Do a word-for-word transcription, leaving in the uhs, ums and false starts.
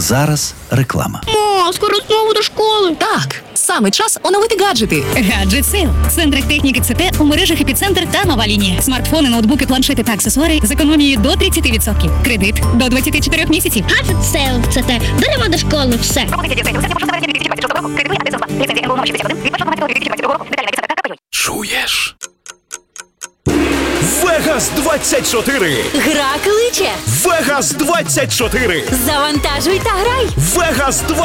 Зараз реклама. Ма, скоро знову до школи. Так, саме час оновити гаджети. Гаджет Сейл. В центрах техніки ЦТ, у мережах Епіцентр та Нова лінія. Смартфони, ноутбуки, планшети та аксесуари з економією до тридцять відсотків. Кредит до двадцять чотири місяців. Гаджет Сейл, це те. Беремо до школи все. Чуєш? Вегас двадцять чотири! Гра кличе. Вегас двадцять чотири! Завантажуй та грай. Вегас